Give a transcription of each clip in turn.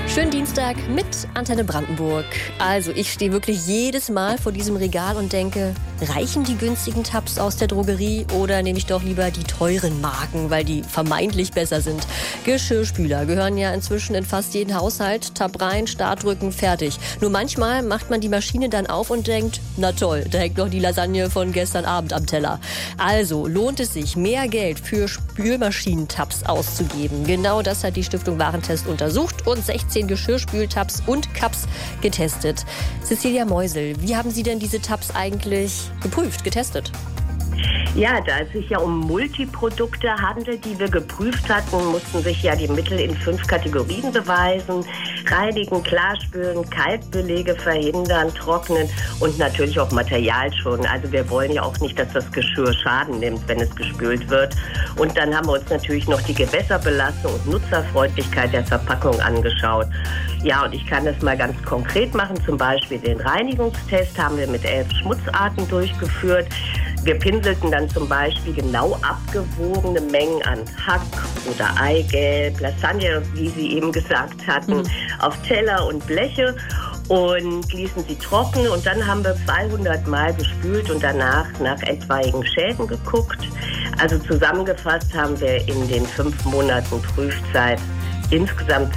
Schönen Dienstag mit Antenne Brandenburg. Also ich stehe wirklich jedes Mal vor diesem Regal und denke, reichen die günstigen Tabs aus der Drogerie oder nehme ich doch lieber die teuren Marken, weil die vermeintlich besser sind. Geschirrspüler gehören ja inzwischen in fast jeden Haushalt. Tab rein, Start drücken, fertig. Nur manchmal macht man die Maschine dann auf und denkt, na toll, da hängt noch die Lasagne von gestern Abend am Teller. Also lohnt es sich, mehr Geld für Spülmaschinentabs auszugeben. Genau das hat die Stiftung Warentest untersucht und 16 Geschirrspültabs und Cups getestet. Cecilia Meusel, wie haben Sie denn diese Tabs eigentlich geprüft, getestet? Ja, da es sich ja um Multiprodukte handelt, die wir geprüft hatten, mussten sich ja die Mittel in 5 Kategorien beweisen. Reinigen, klarspülen, Kalkbelege verhindern, trocknen und natürlich auch Material schonen. Also wir wollen ja auch nicht, dass das Geschirr Schaden nimmt, wenn es gespült wird. Und dann haben wir uns natürlich noch die Gewässerbelastung und Nutzerfreundlichkeit der Verpackung angeschaut. Ja, und ich kann das mal ganz konkret machen. Zum Beispiel den Reinigungstest haben wir mit 11 Schmutzarten durchgeführt. Wir pinselten dann zum Beispiel genau abgewogene Mengen an Hack oder Eigelb, Lasagne, wie Sie eben gesagt hatten, auf Teller und Bleche und ließen sie trocknen. Und dann haben wir 200 Mal gespült und danach nach etwaigen Schäden geguckt. Also zusammengefasst haben wir in den 5 Monaten Prüfzeit insgesamt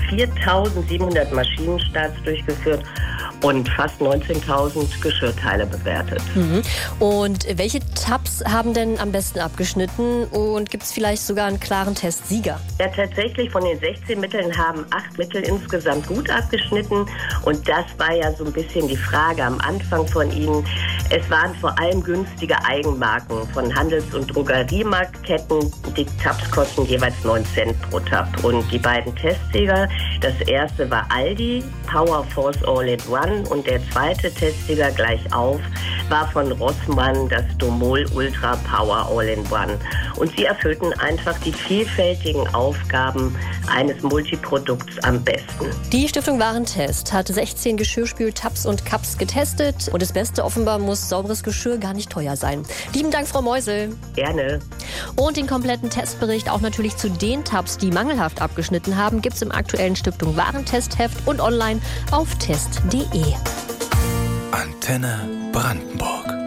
4.700 Maschinenstarts durchgeführt und fast 19.000 Geschirrteile bewertet. Und welche Tabs haben denn am besten abgeschnitten und gibt es vielleicht sogar einen klaren Testsieger? Ja, tatsächlich von den 16 Mitteln haben 8 Mittel insgesamt gut abgeschnitten und das war ja so ein bisschen die Frage am Anfang von Ihnen. Es waren vor allem günstige Eigenmarken von Handels- und Drogeriemarktketten. Die Tabs kosten jeweils 9 Cent pro Tab. Und die beiden Testsieger, das erste war Aldi, Power Force All-in-One, und der zweite Testsieger gleich auf war von Rossmann, das Domol Ultra Power All-in-One. Und sie erfüllten einfach die vielfältigen Aufgaben eines Multiprodukts am besten. Die Stiftung Warentest hat 16 Geschirrspültabs und Cups getestet. Und das Beste offenbar muss sauberes Geschirr gar nicht teuer sein. Lieben Dank, Frau Meusel. Gerne. Und den kompletten Testbericht auch natürlich zu den Tabs, die mangelhaft abgeschnitten haben, gibt es im aktuellen Stiftung Warentest-Heft und online auf test.de. Antenne Brandenburg.